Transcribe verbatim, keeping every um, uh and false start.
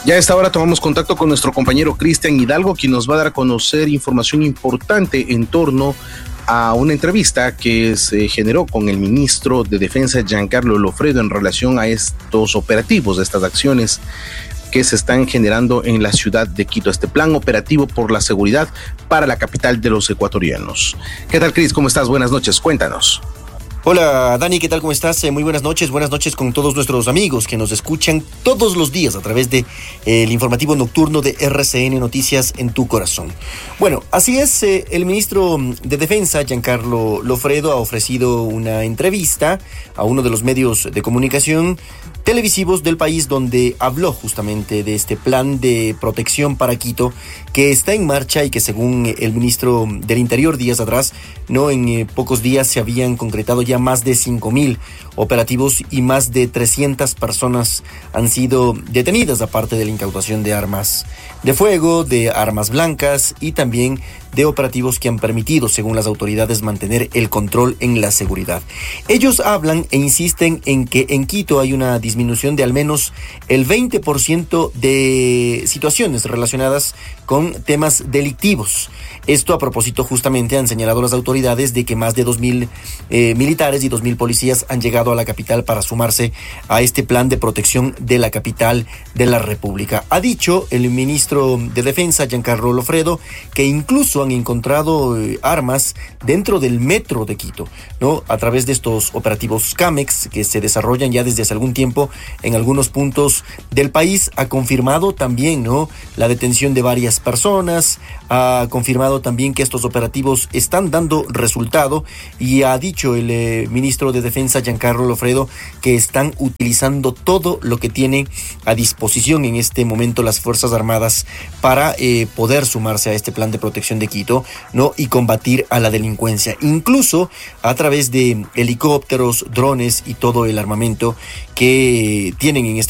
Ya a esta hora tomamos contacto con nuestro compañero Cristian Hidalgo, quien nos va a dar a conocer información importante en torno a una entrevista que se generó con el ministro de Defensa, Giancarlo Lofredo, en relación a estos operativos, de estas acciones que se están generando en la ciudad de Quito, este plan operativo por la seguridad para la capital de los ecuatorianos. ¿Qué tal, Cris? ¿Cómo estás? Buenas noches, cuéntanos. Hola Dani, ¿qué tal? ¿Cómo estás? Eh, muy buenas noches, buenas noches con todos nuestros amigos que nos escuchan todos los días a través de eh, el informativo nocturno de R C N Noticias en tu corazón. Bueno, así es, eh, el ministro de Defensa, Giancarlo Lofredo, ha ofrecido una entrevista a uno de los medios de comunicación televisivos del país, donde habló justamente de este plan de protección para Quito que está en marcha y que, según el ministro del Interior días atrás, no en eh, pocos días se habían concretado ya más de cinco mil operativos y más de trescientas personas han sido detenidas, aparte de la incautación de armas de fuego, de armas blancas y también de operativos que han permitido, según las autoridades, mantener el control en la seguridad. Ellos hablan e insisten en que en Quito hay una disminución de al menos el veinte por ciento de situaciones relacionadas con temas delictivos. Esto a propósito, justamente, han señalado las autoridades de que más de dos mil eh, militares y dos mil policías han llegado a la capital para sumarse a este plan de protección de la capital de la República. Ha dicho el ministro de Defensa, Giancarlo Lofredo, que incluso han encontrado eh, armas dentro del metro de Quito, ¿no? A través de estos operativos CAMEX que se desarrollan ya desde hace algún tiempo en algunos puntos del país. Ha confirmado también, ¿no?, la detención de varias personas, ha confirmado también que estos operativos están dando resultado y ha dicho el eh, ministro de Defensa, Giancarlo Lofredo, que están utilizando todo lo que tiene a disposición en este momento las Fuerzas Armadas para eh, poder sumarse a este plan de protección de Quito, ¿no?, y combatir a la delincuencia, incluso a través de helicópteros, drones y todo el armamento que tienen en este